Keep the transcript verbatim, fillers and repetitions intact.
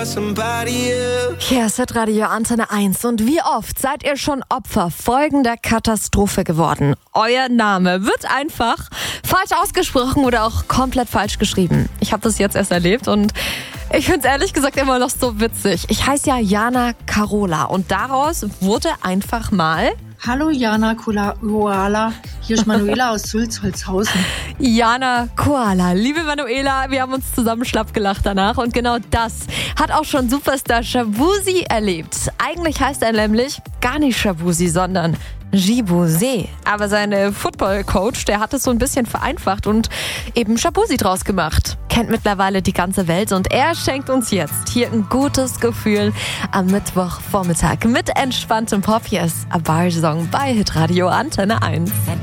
Hier ist Radio Antenne eins und wie oft seid ihr schon Opfer folgender Katastrophe geworden? Euer Name wird einfach falsch ausgesprochen oder auch komplett falsch geschrieben. Ich habe das jetzt erst erlebt und ich finde es ehrlich gesagt immer noch so witzig. Ich heiße ja Jana Carola und daraus wurde einfach mal... Hallo Jana Koala, hier ist Manuela aus Sulz-Holzhausen. Jana Koala, liebe Manuela, wir haben uns zusammen schlapp gelacht danach und genau das hat auch schon Superstar Shaboozey erlebt. Eigentlich heißt er nämlich gar nicht Shaboozey, sondern Jibozé. Aber seine Football-Coach, der hat es so ein bisschen vereinfacht und eben Shaboozey draus gemacht. Kennt mittlerweile die ganze Welt und er schenkt uns jetzt hier ein gutes Gefühl am Mittwochvormittag mit entspanntem Pop. Hier ist A Bar Song bei Hitradio Antenne eins.